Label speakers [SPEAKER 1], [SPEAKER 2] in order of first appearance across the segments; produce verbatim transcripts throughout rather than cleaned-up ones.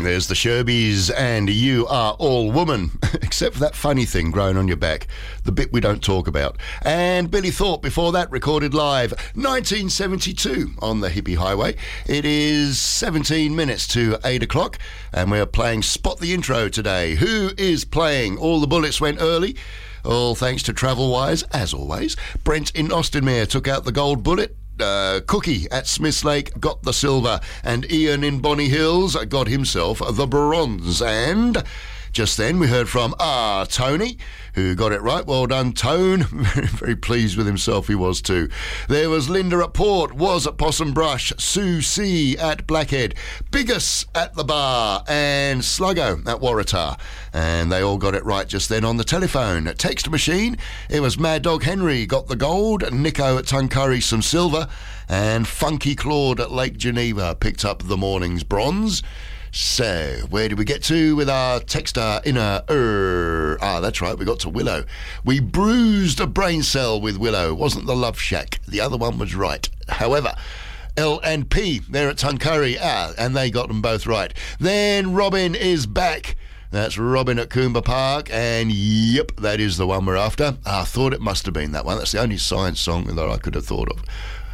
[SPEAKER 1] There's the Sherbies and You Are All Woman, except for that funny thing growing on your back, the bit we don't talk about. And Billy Thorpe before that, recorded live nineteen seventy-two on the Hippie Highway. It is seventeen minutes to eight o'clock and we're playing Spot the Intro today. Who is playing? All the bullets went early, all thanks to Travelwise, as always. Brent in Austinmere took out the gold bullet. Uh, Cookie at Smiths Lake got the silver, and Ian in Bonny Hills got himself the bronze. And just then we heard from Ah Tony, who got it right. Well done, Tone. Very, very pleased with himself he was too. There was Linda at Port, was at Possum Brush, Sue C at Blackhead, Biggest at the Bar, and Sluggo at Waratah. And they all got it right just then on the telephone. Text machine, it was Mad Dog Henry got the gold, Nico at Tuncurry some silver, and Funky Claude at Lake Geneva picked up the morning's bronze. So, where did we get to with our texter inner? Er, ah, that's right, we got to Willow. We bruised a brain cell with Willow. Wasn't the Love Shack. The other one was right. However, L and P, they're at Tuncurry, ah, and they got them both right. Then Robin is back. That's Robin at Coomba Park, and yep, that is the one we're after. I thought it must have been that one. That's the only science song that I could have thought of.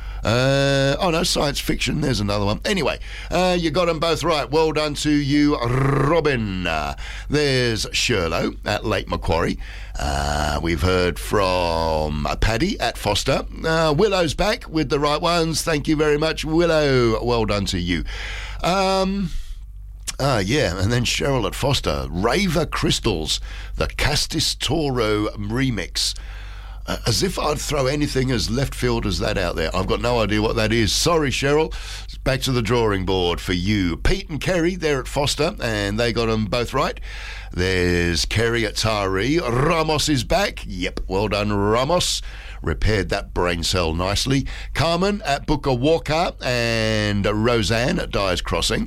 [SPEAKER 1] Uh, oh no, science fiction, there's another one. Anyway, uh, you got them both right. Well done to you, Robin. Uh, there's Sherlow at Lake Macquarie. Uh, we've heard from uh, Paddy at Foster. Uh, Willow's back with the right ones. Thank you very much, Willow. Well done to you. Um... Ah, yeah, and then Cheryl at Foster, Raver Crystals, the Castis Toro remix. Uh, as if I'd throw anything as left field as that out there. I've got no idea what that is. Sorry, Cheryl. Back to the drawing board for you. Pete and Kerry, they're at Foster, and they got them both right. There's Kerry at Taree. Ramos is back. Yep, well done, Ramos. Repaired that brain cell nicely. Carmen at Booker Walker and Roseanne at Dyer's Crossing.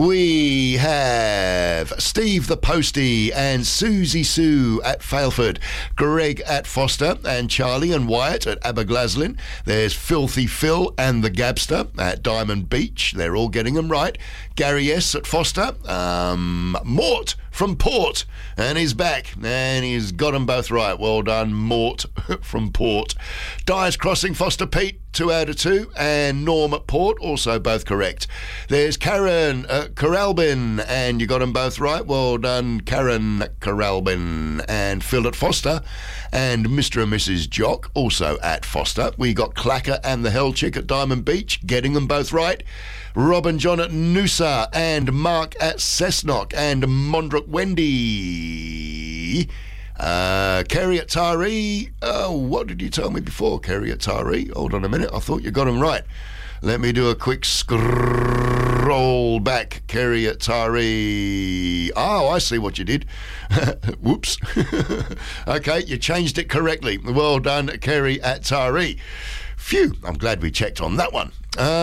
[SPEAKER 1] We have Steve the Postie and Susie Sue at Failford. Greg at Foster and Charlie and Wyatt at Aberglaslyn. There's Filthy Phil and the Gabster at Diamond Beach. They're all getting them right. Gary S at Foster. Um, Mort from Port, and he's back, and he's got them both right. Well done, Mort from Port. Dyer's Crossing, Foster Pete, two out of two, and Norm at Port, also both correct. There's Karen at Corralbin, and you got them both right. Well done, Karen at Corralbin, and Phil at Foster, and Mister and Missus Jock, also at Foster. We got Clacker and the Hell Chick at Diamond Beach, getting them both right. Rob and John at Noosa, and Mark at Cessnock, and Mondrick Wendy. Uh, Kerry at Taree. Oh, what did you tell me before, Kerry at Taree? Hold on a minute, I thought you got them right. Let me do a quick scroll back. Kerry at Taree. Oh, I see what you did. Whoops. Okay, you changed it correctly. Well done, Kerry at Taree. Phew, I'm glad we checked on that one.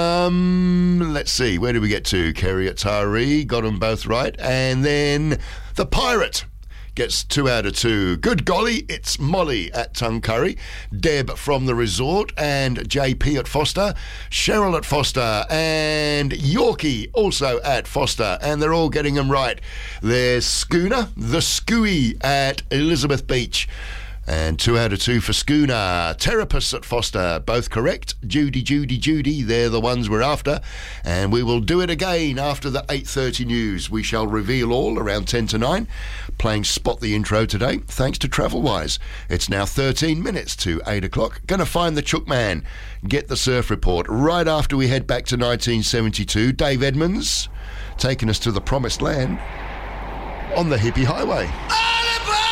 [SPEAKER 1] Um, let's see, where did we get to? Kerry at Taree, got them both right. And then the Pirate gets two out of two. Good golly, it's Molly at Tuncurry, Deb from the Resort, and J P at Foster, Cheryl at Foster, and Yorkie also at Foster, and they're all getting them right. There's Schooner, the Scooey at Elizabeth Beach. And two out of two for Schooner. Therapists at Foster, both correct. Judy, Judy, Judy, they're the ones we're after. And we will do it again after the eight thirty news. We shall reveal all around ten to nine. Playing Spot the Intro today, thanks to Travelwise. It's now thirteen minutes to eight o'clock. Gonna find the Chook Man. Get the surf report right after we head back to nineteen seventy-two. Dave Edmonds taking us to the promised land on the Hippie Highway.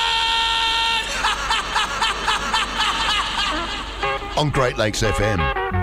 [SPEAKER 1] On Great Lakes F M.